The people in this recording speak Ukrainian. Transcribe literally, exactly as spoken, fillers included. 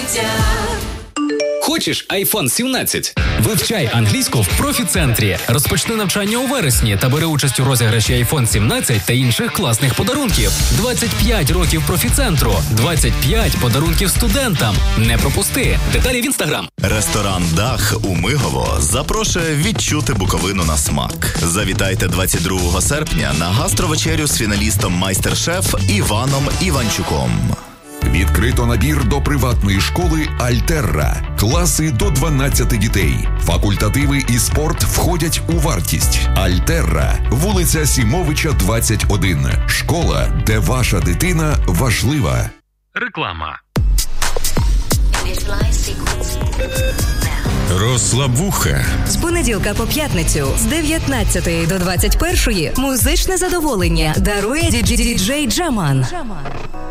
життя. Хочеш айфон сімнадцять? Вивчай англійську в профі-центрі. Розпочни навчання у вересні та бери участь у розіграші айфон сімнадцять та інших класних подарунків. двадцять п'ять років профі-центру. двадцять п'ять подарунків студентам. Не пропусти. Деталі в інстаграм. Ресторан «Дах» у Мигово запрошує відчути Буковину на смак. Завітайте двадцять другого серпня на гастровечерю з фіналістом майстер-шеф Іваном Іванчуком. Відкрито набір до приватної школи «Альтерра». Класи до дванадцяти дітей. Факультативи і спорт входять у вартість. «Альтерра», вулиця Сімовича, двадцять один. Школа, де ваша дитина важлива. Реклама. Розслабуха. З понеділка по п'ятницю з дев'ятнадцятої до двадцять першої музичне задоволення дарує діджей Джаман.